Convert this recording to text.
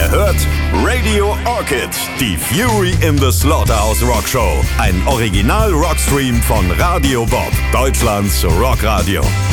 Ihr hört Radio Orchid, die Fury in the Slaughterhouse Rockshow. Ein Original-Rockstream von Radio Bob, Deutschlands Rockradio.